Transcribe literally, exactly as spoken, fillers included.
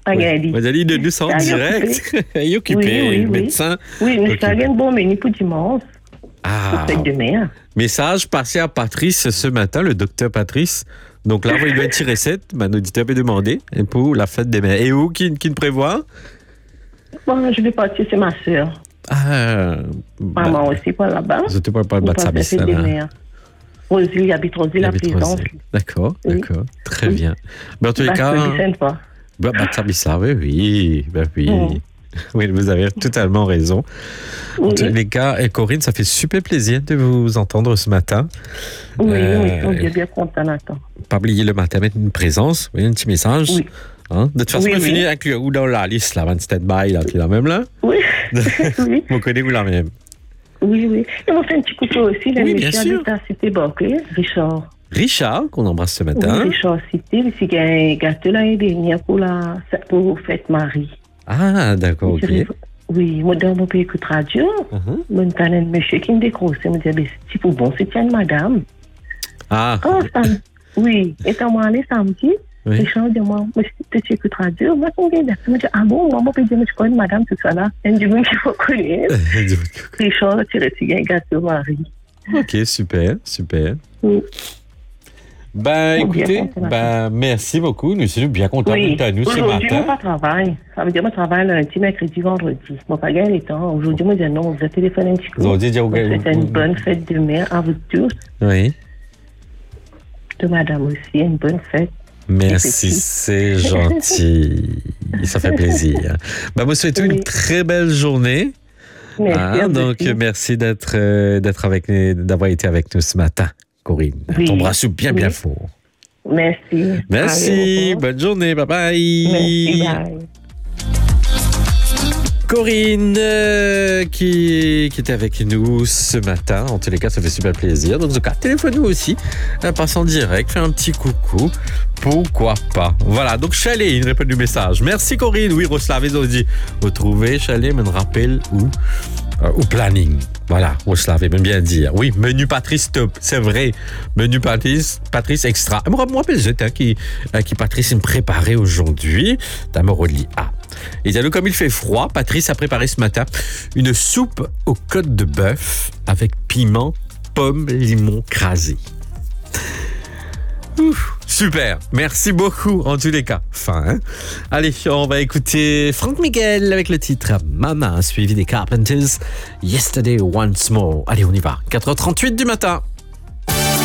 Pas gagné. Vous allez de nous en direct. Il est occupé, Oui, oui, le oui. médecin. Oui, mais Ok. ça a un bon menu pour dimanche. Ah, Pour fête de mer. message passé à Patrice ce matin, le docteur Patrice. Donc là, il doit être recette. Mon auditeur peut demander et pour la fête des mères. Et où qui, qui ne prévoit? Bon, je vais partir, c'est ma soeur. Ah, Maman bah, aussi, pas là-bas. je te parle pas de On battre sa passe la fête des là. mères. Rosie, il habite Rosie, Il la habite plaisance. Rosé. D'accord, Oui. d'accord. Très Oui. bien. Ben, en tous les Bah, cas, je ne pas. bah, bah, ça, ça, oui, oui, bah, oui. Mm. Oui, vous avez totalement raison. En Oui, tous les cas, et Corinne, ça fait super plaisir de vous entendre ce matin. oui, Euh, oui, on est bien content, Nathan. Pas oublier le matin, mettre une présence, oui, un petit message. Oui. Hein? De toute façon, Oui, on oui. finit avec le ou dans la liste, là, one stand-by, là, puis la même, là. Oui, oui, Vous connaissez, vous la même. oui, oui. Et on fait un petit coucou aussi, le Oui, bien monsieur sûr. habite à Cité Barclay, Richard. Richard, qu'on embrasse ce Oui, matin. Richard Cité, il y a un gâteau l'année dernière pour la pour fête Marie. Ah, d'accord, ok. Oui, moi, dans mon pays écoute radio, Uh-huh. mon talent, monsieur qui me décroche, me dit, ben, c'est pour bon, c'est tiens, madame. Ah, Oh, sam- oui, et quand moi, allé samedi, oui. Richard dit, moi, monsieur, tu écoutes radio, moi, je me dis, je me dis, ah bon, moi, je me dis, je connais madame, tout ça là. Et du monde qu'il faut connaître. Richard, tu retires un gâteau Marie. Ok, super, super. Oui. Ben, Bon, bien écoutez, content, ben, merci beaucoup. Nous sommes bien contents Oui, d'être à nous ce aujourd'hui, moi, matin. pas travail. Ça veut dire, moi, travaille lundi, mercredi, vendredi. Moi, pas gagner les temps. Aujourd'hui, moi, je dis, non, on vous a téléphoné un petit peu. Vous avez dit, Je vous vous- souhaite une bonne fête de mer à vous tous. Oui. De madame aussi, une bonne fête. Merci, Effectivement. c'est gentil. Ça fait plaisir. Ben, moi, souhaite une Oui. très belle journée. Merci. Hein, à vous donc, aussi. merci d'être, euh, d'être avec nous, d'avoir été avec nous ce matin, Corinne. Oui. T'embrasse bien, bien Oui. fort. Merci. Merci. Allez, au revoir. Bonne journée. Bye bye. Merci, bye. Corinne euh, qui, qui était avec nous ce matin. En tous les cas, ça fait super plaisir. Donc, en tout cas, téléphone-nous aussi. Euh, passe en direct, fais un petit coucou. Pourquoi pas? Voilà, donc Chalet, il répond du message. Merci Corinne. Oui, Roslav, ils ont dit. Retrouver Chalet, me rappelle où? Euh, au planning. Voilà, Roslav, il aime bien dire. Oui, menu Patrice top, c'est vrai. Menu Patrice, Patrice extra. Moi, je me rappelle, j'étais hein, qui, euh, qui Patrice me préparait aujourd'hui. Tameroli A. Et alors, comme il fait froid, Patrice a préparé ce matin une soupe aux côtes de bœuf avec piment, pomme, limon crasé. Ouf, super, merci beaucoup en tous les cas. Fin, hein? Allez, on va écouter Franck Miguel avec le titre Mama, suivi des Carpenters, Yesterday Once More. Allez, on y va. quatre heures trente-huit du matin.